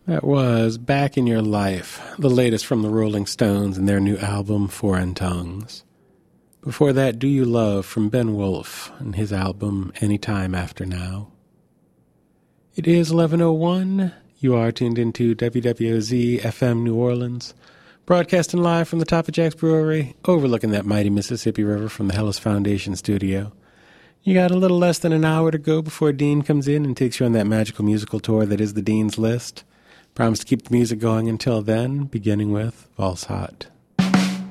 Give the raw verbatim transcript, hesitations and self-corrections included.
That was Back in Your Life, the latest from the Rolling Stones and their new album, Foreign Tongues. Before that, Do You Love from Ben Wolf and his album, Anytime After Now. It is eleven oh one. You are tuned into W W O Z F M New Orleans, broadcasting live from the top of Jack's Brewery, overlooking that mighty Mississippi River from the Hellas Foundation studio. You got a little less than an hour to go before Dean comes in and takes you on that magical musical tour that is the Dean's List. Promise to keep the music going until then, beginning with Valse Hot.